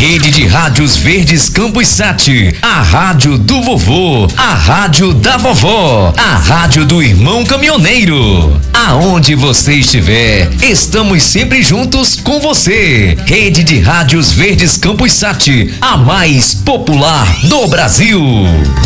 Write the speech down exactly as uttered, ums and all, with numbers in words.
Rede de Rádios Verdes Campos Sat, a rádio do vovô, a rádio da vovó, a rádio do irmão caminhoneiro. Aonde você estiver, estamos sempre juntos com você. Rede de Rádios Verdes Campos Sat, a mais popular do Brasil.